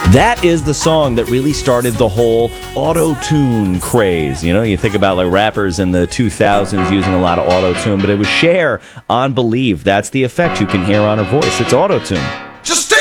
That is the song that really started the whole auto-tune craze. You know, you think about like rappers in the 2000s using a lot of auto-tune, but it was Cher on Believe. That's the effect you can hear on her voice. It's auto-tune.